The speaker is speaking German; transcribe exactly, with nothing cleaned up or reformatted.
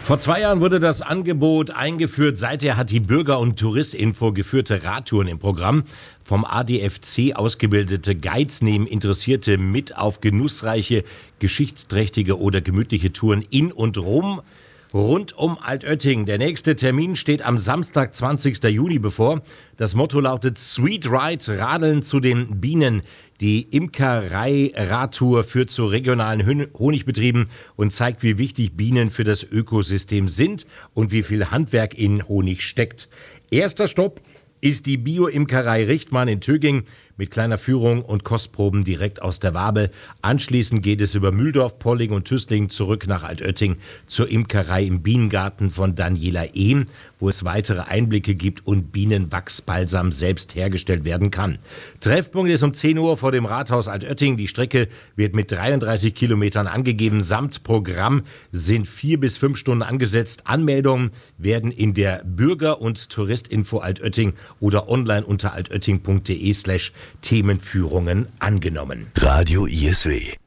Vor zwei Jahren wurde das Angebot eingeführt. Seither hat die Bürger- und Touristinfo geführte Radtouren im Programm. Vom A D F C ausgebildete Guides nehmen Interessierte mit auf genussreiche, geschichtsträchtige oder gemütliche Touren in und rum. Rund um Altötting. Der nächste Termin steht am Samstag, zwanzigsten Juni bevor. Das Motto lautet Sweet Ride, Radeln zu den Bienen. Die Imkerei-Radtour führt zu regionalen Honigbetrieben und zeigt, wie wichtig Bienen für das Ökosystem sind und wie viel Handwerk in Honig steckt. Erster Stopp ist die Bio-Imkerei Richtmann in Töging mit kleiner Führung und Kostproben direkt aus der Wabe. Anschließend geht es über Mühldorf, Polling und Tüßling zurück nach Altötting zur Imkerei im Bienengarten von Daniela Ehm, wo es weitere Einblicke gibt und Bienenwachsbalsam selbst hergestellt werden kann. Treffpunkt ist um zehn Uhr vor dem Rathaus Altötting. Die Strecke wird mit dreiunddreißig Kilometern angegeben. Samt Programm sind vier bis fünf Stunden angesetzt. Anmeldungen werden in der Bürger- und Touristinfo Altötting oder online unter altötting punkt de slash Themenführungen angenommen. Radio I S W